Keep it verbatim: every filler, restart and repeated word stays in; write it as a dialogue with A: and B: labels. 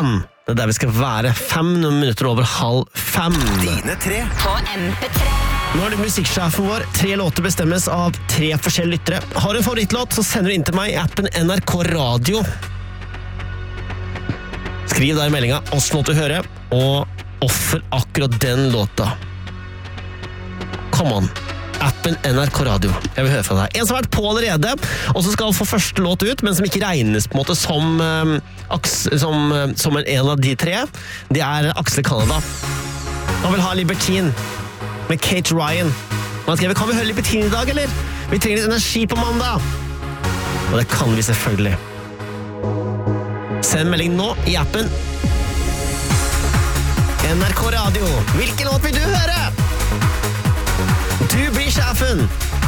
A: fem. Det er der vi skal være. Fem minutter over halv fem.
B: Dine tre.
C: På M P tre.
A: Nå er det musikksjefen vår. Tre låter bestemmes av tre forskjellige lyttere. Har du en favorittlåt, så sender du inn til meg i appen N R K Radio. Skriv der i meldingen hvordan låt du hører, og offer akkurat den låta. Come on. Appen N R K Radio. Jeg vil høre fra deg. En som har vært på allerede, og som skal få første låt ut, men som ikke regnes på en måte som, um, aks, som, um, som en av de tre, det er Aksel Canada. Han vil ha Libertine med Kate Ryan. Han skrev, kan vi høre Libertine i dag, eller? Vi trenger litt energi på mandag. Og det kan vi selvfølgelig. Send melding nå i appen N R K Radio. Hvilken låt vil du høre? Du blir sjefen!